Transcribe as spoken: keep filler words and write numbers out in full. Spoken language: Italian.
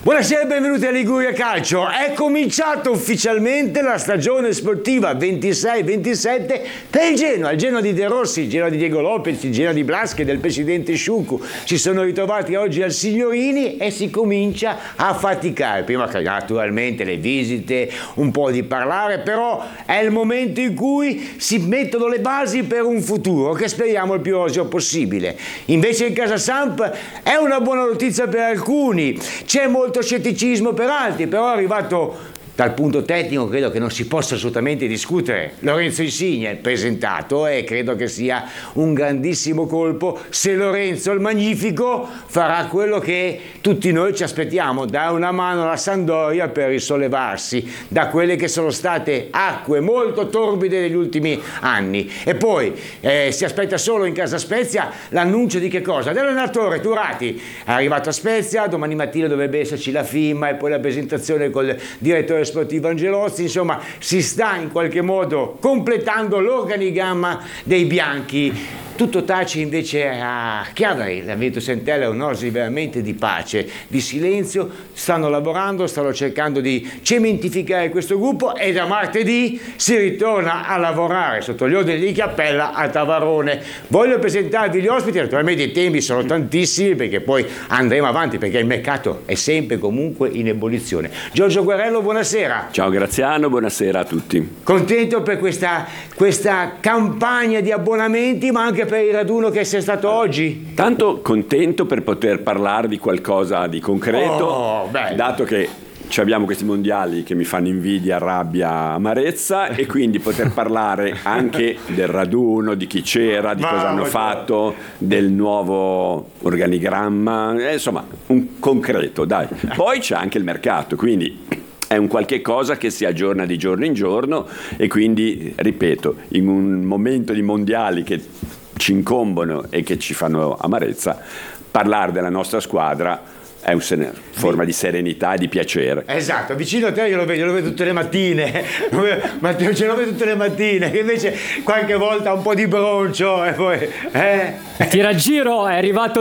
Buonasera e benvenuti a Liguria Calcio. È cominciata ufficialmente la stagione sportiva ventisei ventisette per il Genoa, il Genoa di De Rossi, il Genoa di Diego Lopez, il Genoa di Blaschi e del presidente Sciuccu. Si sono ritrovati oggi al Signorini e si comincia a faticare. Prima che naturalmente le visite, un po' di parlare, però è il momento in cui si mettono le basi per un futuro che speriamo il più roseo possibile. Invece in casa Samp è una buona notizia per alcuni, c'è molto scetticismo per altri, però è arrivato dal punto tecnico, credo che non si possa assolutamente discutere. Lorenzo Insigne presentato e credo che sia un grandissimo colpo se Lorenzo il Magnifico farà quello che tutti noi ci aspettiamo, dare una mano alla Sampdoria per risollevarsi da quelle che sono state acque molto torbide negli ultimi anni. E poi eh, si aspetta solo in casa Spezia l'annuncio di che cosa? Dell'allenatore Turati, è arrivato a Spezia, domani mattina dovrebbe esserci la firma e poi la presentazione col direttore sportivo Angelozzi. Insomma, si sta in qualche modo completando l'organigramma dei bianchi. Tutto tace invece a Chiavari, la Virtus Entella è un'oasi veramente di pace, di silenzio, stanno lavorando, stanno cercando di cementificare questo gruppo e da martedì si ritorna a lavorare sotto gli ordini di Chiappella a Tavarone. Voglio presentarvi gli ospiti, naturalmente i tempi sono tantissimi perché poi andremo avanti perché il mercato è sempre comunque in ebollizione. Giorgio Guerrello, buonasera. Ciao Graziano, buonasera a tutti. Contento per questa, questa campagna di abbonamenti, ma anche per il raduno che sei stato oggi? Tanto contento per poter parlare di qualcosa di concreto, oh, dato che abbiamo questi mondiali che mi fanno invidia, rabbia, amarezza, e quindi poter parlare anche del raduno, di chi c'era, di cosa hanno fatto, del nuovo organigramma, eh, insomma un concreto, dai. Poi c'è anche il mercato, quindi è un qualche cosa che si aggiorna di giorno in giorno e quindi, ripeto, in un momento di mondiali che ci incombono e che ci fanno amarezza, parlare della nostra squadra è una forma di serenità e di piacere. Esatto, vicino a te io lo vedo, lo vedo tutte le mattine, Matteo ce lo vedo tutte le mattine, che invece qualche volta un po' di broncio e poi... Eh. Tiraggiro è arrivato